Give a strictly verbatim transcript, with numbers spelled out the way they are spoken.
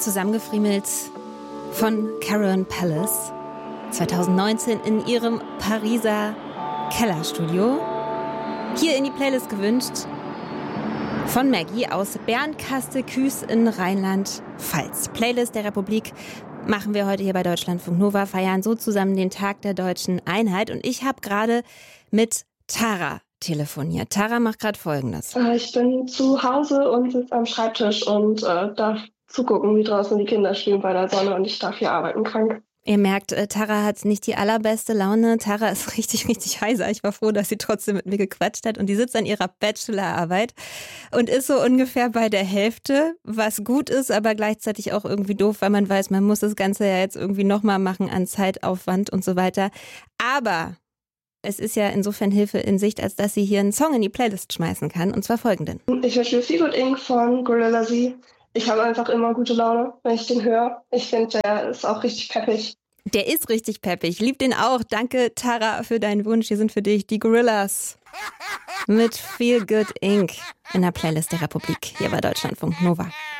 zusammengefriemelt von Karen Palace zwanzig neunzehn in ihrem Pariser Kellerstudio. Hier in die Playlist gewünscht von Maggie aus Bernkastel-Kues in Rheinland-Pfalz. Playlist der Republik machen wir heute hier bei Deutschlandfunk Nova, feiern so zusammen den Tag der deutschen Einheit. Und ich habe gerade mit Tara telefoniert. Tara macht gerade Folgendes. Ich bin zu Hause und sitze am Schreibtisch und äh, darf zugucken, wie draußen die Kinder spielen bei der Sonne, und ich darf hier arbeiten, krank. Ihr merkt, Tara hat nicht die allerbeste Laune. Tara ist richtig, richtig heiser. Ich war froh, dass sie trotzdem mit mir gequatscht hat. Und die sitzt an ihrer Bachelorarbeit und ist so ungefähr bei der Hälfte, was gut ist, aber gleichzeitig auch irgendwie doof, weil man weiß, man muss das Ganze ja jetzt irgendwie nochmal machen an Zeitaufwand und so weiter. Aber es ist ja insofern Hilfe in Sicht, als dass sie hier einen Song in die Playlist schmeißen kann, und zwar folgenden. Ich wünsche Feel Good Inc von Gorilla Z. Ich habe einfach immer gute Laune, wenn ich den höre. Ich finde, der ist auch richtig peppig. Der ist richtig peppig. Lieb den auch. Danke, Tara, für deinen Wunsch. Hier sind für dich die Gorillas mit Feel Good Inc in der Playlist der Republik hier bei Deutschlandfunk Nova.